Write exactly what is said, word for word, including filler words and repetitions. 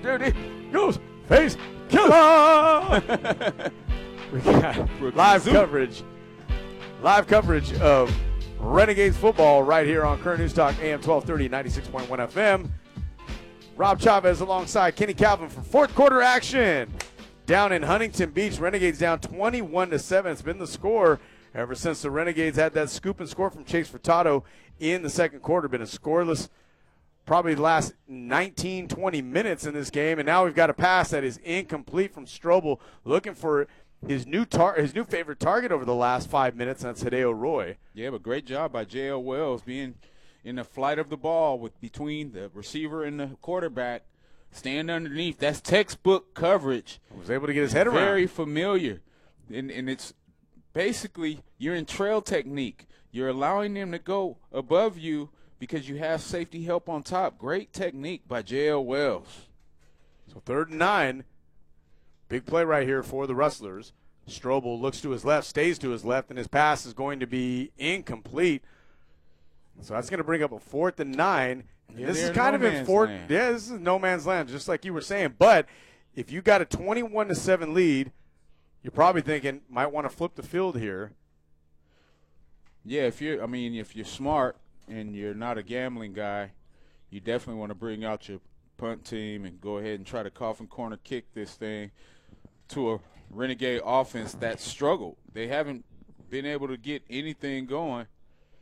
There he goes. Face killer. We got live coverage. Live coverage of Renegades football right here on Current News Talk A M twelve thirty, ninety-six point one F M. Rob Chavez alongside Kenny Calvin for fourth quarter action. Down in Huntington Beach, Renegades down twenty-one to seven. It's been the score ever since the Renegades had that scoop and score from Chase Furtado in the second quarter. Been a scoreless probably the last nineteen, twenty minutes in this game. And now we've got a pass that is incomplete from Strobel, looking for his new tar- his new favorite target over the last five minutes, and that's Hideo Roy. Yeah, but great job by J L Wells being in the flight of the ball with between the receiver and the quarterback, stand underneath. That's textbook coverage. He was able to get his head around. Very familiar. And, and it's basically you're in trail technique. You're allowing them to go above you because you have safety help on top. Great technique by J L Wells. So third and nine. Big play right here for the Rustlers. Strobel looks to his left, stays to his left, and his pass is going to be incomplete. So that's going to bring up a fourth and nine. Yeah, this is no kind of in fourth. land. Yeah, this is no man's land, just like you were saying. But if you got a twenty-one to seven lead, you're probably thinking might want to flip the field here. Yeah, if you're, I mean, if you're smart and you're not a gambling guy, you definitely want to bring out your punt team and go ahead and try to coffin corner kick this thing to a Renegade offense that struggled. They haven't been able to get anything going.